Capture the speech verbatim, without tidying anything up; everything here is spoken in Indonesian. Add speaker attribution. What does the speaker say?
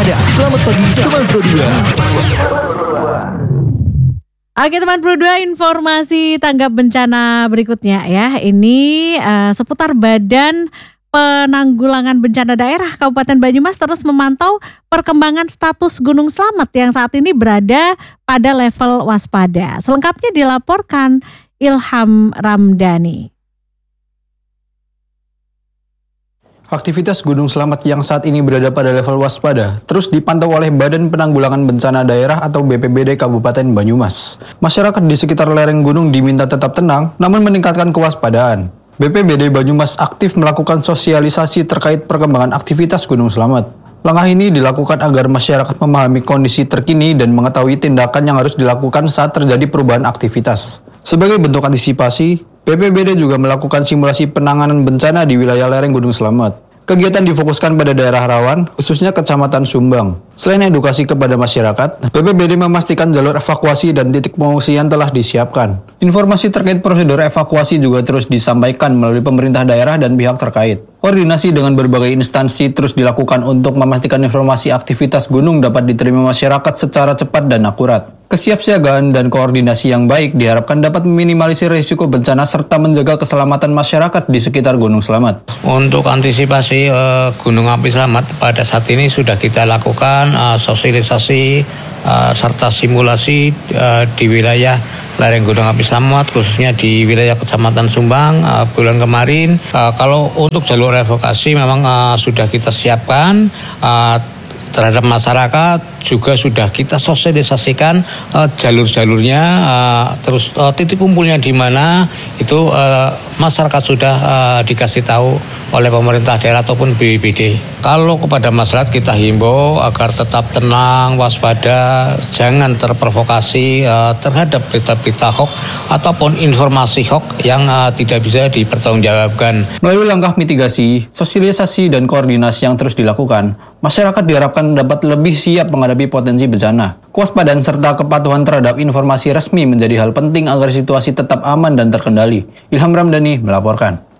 Speaker 1: waspada. Selamat pagi teman Pro dua.
Speaker 2: Oke teman Pro dua, informasi tanggap bencana berikutnya ya. Ini uh, seputar Badan Penanggulangan Bencana Daerah Kabupaten Banyumas terus memantau perkembangan status Gunung Slamet yang saat ini berada pada level waspada. Selengkapnya dilaporkan Ilham Ramdhani.
Speaker 3: Aktivitas Gunung Slamet yang saat ini berada pada level waspada terus dipantau oleh Badan Penanggulangan Bencana Daerah atau B P B D Kabupaten Banyumas. Masyarakat di sekitar lereng gunung diminta tetap tenang namun meningkatkan kewaspadaan. B P B D Banyumas aktif melakukan sosialisasi terkait perkembangan aktivitas Gunung Slamet. Langkah ini dilakukan agar masyarakat memahami kondisi terkini dan mengetahui tindakan yang harus dilakukan saat terjadi perubahan aktivitas. Sebagai bentuk antisipasi, B P B D juga melakukan simulasi penanganan bencana di wilayah lereng Gunung Slamet. Kegiatan difokuskan pada daerah rawan, khususnya Kecamatan Sumbang. Selain edukasi kepada masyarakat, B P B D memastikan jalur evakuasi dan titik pengungsian telah disiapkan. Informasi terkait prosedur evakuasi juga terus disampaikan melalui pemerintah daerah dan pihak terkait. Koordinasi dengan berbagai instansi terus dilakukan untuk memastikan informasi aktivitas gunung dapat diterima masyarakat secara cepat dan akurat. Kesiapsiagaan dan koordinasi yang baik diharapkan dapat meminimalisir risiko bencana serta menjaga keselamatan masyarakat di sekitar Gunung Slamet.
Speaker 4: Untuk antisipasi uh, Gunung Api Slamet pada saat ini sudah kita lakukan uh, sosialisasi uh, serta simulasi uh, di wilayah lereng Gunung Api Slamet, khususnya di wilayah Kecamatan Sumbang uh, bulan kemarin. Uh, kalau untuk jalur evakuasi memang uh, sudah kita siapkan uh, terhadap masyarakat, juga sudah kita sosialisasikan uh, jalur-jalurnya, uh, terus uh, titik kumpulnya di mana itu uh, masyarakat sudah uh, dikasih tahu oleh pemerintah daerah ataupun B P B D. Kalau kepada masyarakat kita himbau agar tetap tenang, waspada, jangan terprovokasi uh, terhadap berita-berita hoax ataupun informasi hoax yang uh, tidak bisa dipertanggungjawabkan.
Speaker 3: Melalui langkah mitigasi, sosialisasi dan koordinasi yang terus dilakukan, masyarakat diharapkan dapat lebih siap menghadapi potensi bencana. Kewaspadaan serta kepatuhan terhadap informasi resmi menjadi hal penting agar situasi tetap aman dan terkendali. Ilham Ramdhani melaporkan.